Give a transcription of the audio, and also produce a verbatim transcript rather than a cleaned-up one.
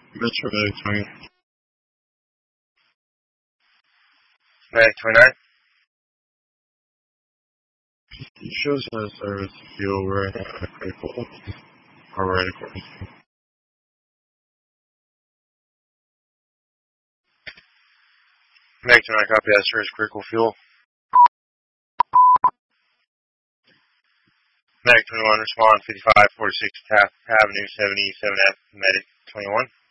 Metro Medic twenty. Medic twenty-nine. It shows us service fuel. We're at a critical. Or we're at a critical. Medic twenty-nine, copy that, sir. It's critical fuel. Medic twenty-one, respond fifty-five forty-six Taft Avenue seventy-seven F. Medic twenty-one.